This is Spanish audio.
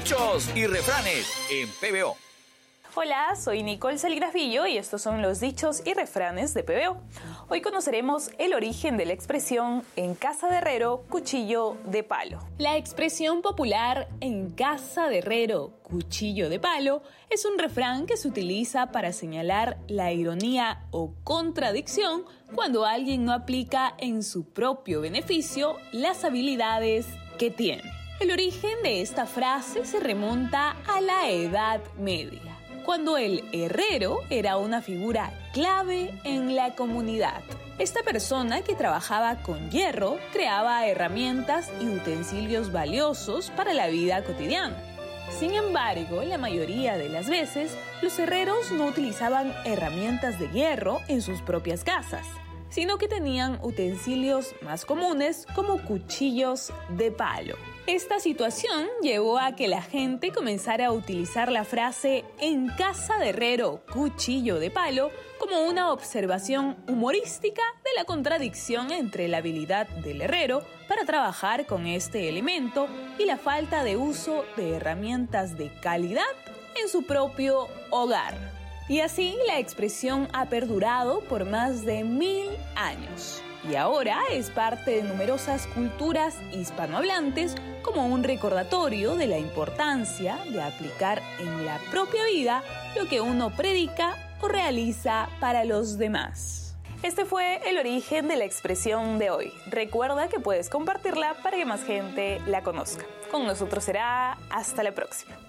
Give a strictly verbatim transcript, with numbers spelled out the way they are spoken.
Dichos y refranes en P B O. Hola, soy Nicole Saligrafillo y estos son los dichos y refranes de P B O. Hoy conoceremos el origen de la expresión en casa de herrero, cuchillo de palo. La expresión popular en casa de herrero, cuchillo de palo es un refrán que se utiliza para señalar la ironía o contradicción cuando alguien no aplica en su propio beneficio las habilidades que tiene. El origen de esta frase se remonta a la Edad Media, cuando el herrero era una figura clave en la comunidad. Esta persona que trabajaba con hierro creaba herramientas y utensilios valiosos para la vida cotidiana. Sin embargo, la mayoría de las veces, los herreros no utilizaban herramientas de hierro en sus propias casas, sino que tenían utensilios más comunes como cuchillos de palo. Esta situación llevó a que la gente comenzara a utilizar la frase en casa de herrero, cuchillo de palo como una observación humorística de la contradicción entre la habilidad del herrero para trabajar con este elemento y la falta de uso de herramientas de calidad en su propio hogar. Y así la expresión ha perdurado por más de mil años. Y ahora es parte de numerosas culturas hispanohablantes como un recordatorio de la importancia de aplicar en la propia vida lo que uno predica o realiza para los demás. Este fue el origen de la expresión de hoy. Recuerda que puedes compartirla para que más gente la conozca. Con nosotros será hasta la próxima.